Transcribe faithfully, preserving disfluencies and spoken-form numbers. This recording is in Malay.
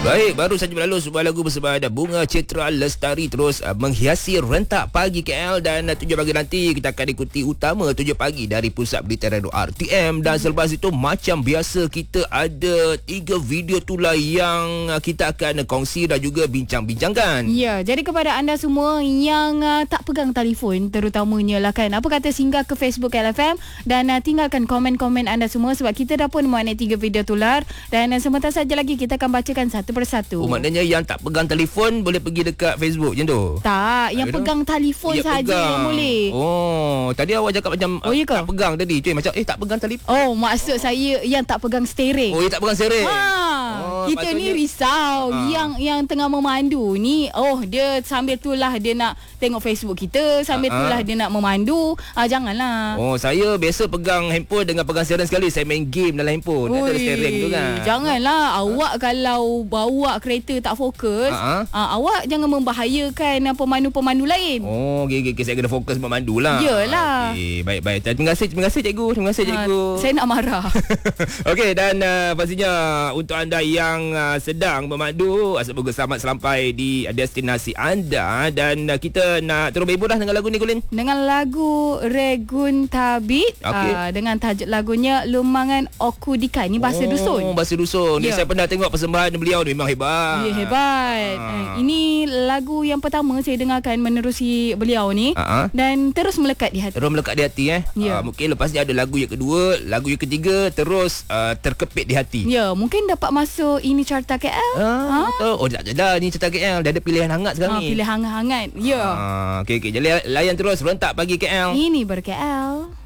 Baik, baru saja berlalu sebuah lagu bersama ada Bunga Citra Lestari terus uh, menghiasi rentak pagi K L, dan uh, tujuh pagi nanti kita akan ikuti utama tujuh pagi dari Pusat Berita Radio R T M. Dan selepas itu macam biasa kita ada tiga video tular yang uh, kita akan kongsi dan juga bincang-bincangkan. Ya, jadi kepada anda semua yang uh, tak pegang telefon terutamanya lah kan, apa kata singgah ke Facebook L F M dan uh, tinggalkan komen-komen anda semua sebab kita dah pun muat tiga video tular dan uh, sebentar saja lagi kita akan bacakan satu persatu. Oh, maknanya yang tak pegang telefon boleh pergi dekat Facebook macam tu? Tak, yang Ada pegang telefon saja yang boleh. Oh, tadi awak cakap macam Oh, ya ke? tak pegang tadi. Cuy, macam eh tak pegang telefon. Oh, maksud saya yang tak pegang steering. Oh, yang tak pegang steering. Ha, Oh, kita ni maksudnya- risau Ha. yang yang tengah memandu ni. Oh, dia sambil itulah dia nak tengok Facebook kita, sambil Ha, ha. itulah dia nak memandu. Ah, janganlah. Oh, saya biasa pegang handphone dengan pegang steering sekali. Saya main game dalam handphone. Ada Oi, steering tu kan. janganlah awak kalau bawa kereta tak fokus, Ha, uh, awak jangan membahayakan uh, pemandu-pemandu lain. Oh, okey, okey, okey. Saya kena fokus memandu lah. Yelah. Okey, baik-baik. Terima kasih, terima kasih cikgu. Terima kasih cikgu. Uh, saya nak marah. Okey, dan uh, pastinya untuk anda yang uh, sedang memandu, uh, semoga selamat sampai di uh, destinasi anda. Dan uh, kita nak terus berhibur dah dengan lagu ni, Colin. Dengan lagu Regun Tabit, Okey. uh, dengan tajuk lagunya Lumangan Oku Dika. Ini bahasa oh, dusun. Bahasa dusun. Ni Ya. saya pernah tengok persembahan beliau ni, memang hebat. Ya, hebat. Ah. Uh, ini lagu yang pertama saya dengarkan menerusi beliau ni, Ah, ah. dan terus melekat di hati. Terus melekat di hati eh. Ya. Uh, mungkin lepas ni ada lagu yang kedua, lagu yang ketiga terus uh, terkepit di hati. Ya, mungkin dapat masuk ini carta K L. Ah, betul. Oh, tak ada ni cerita K L. Dah ada pilihan hangat sekarang Ha, ni. pilih hangat-hangat. Ya. Ah, okey okey. Jadi layan terus rentak pagi K L. Ini ber-K L.